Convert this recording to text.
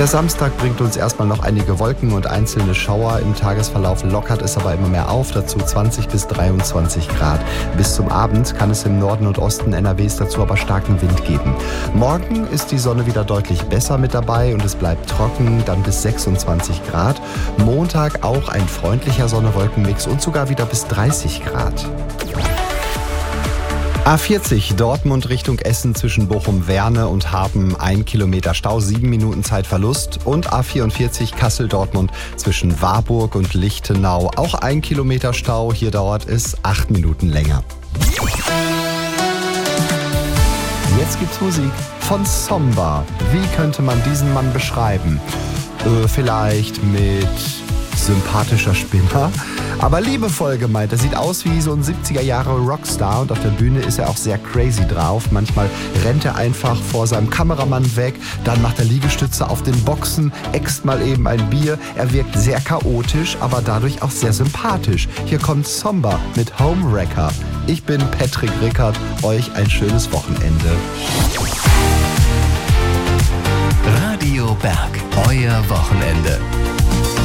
Der Samstag bringt uns erstmal noch einige Wolken und einzelne Schauer. Im Tagesverlauf lockert es aber immer mehr auf, dazu 20 bis 23 Grad. Bis zum Abend kann es im Norden und Osten NRWs dazu aber starken Wind geben. Morgen ist die Sonne wieder deutlich besser mit dabei und es bleibt trocken, dann bis 26 Grad. Montag auch ein freundlicher Sonne-Wolken-Mix und sogar wieder bis 30 Grad. A40 Dortmund Richtung Essen zwischen Bochum-Werne und Harpen 1 Kilometer Stau, 7 Minuten Zeitverlust. Und A44 Kassel-Dortmund zwischen Warburg und Lichtenau auch 1 Kilometer Stau. Hier dauert es 8 Minuten länger. Jetzt gibt's Musik von Zomba. Wie könnte man diesen Mann beschreiben? Vielleicht mit sympathischer Spinner, aber liebevoll gemeint. Er sieht aus wie so ein 70er-Jahre-Rockstar und auf der Bühne ist er auch sehr crazy drauf. Manchmal rennt er einfach vor seinem Kameramann weg, dann macht er Liegestütze auf den Boxen, äxt mal eben ein Bier. Er wirkt sehr chaotisch, aber dadurch auch sehr sympathisch. Hier kommt Zomba mit Homewrecker. Ich bin Patrick Rickert, euch ein schönes Wochenende. Radio Berg, euer Wochenende.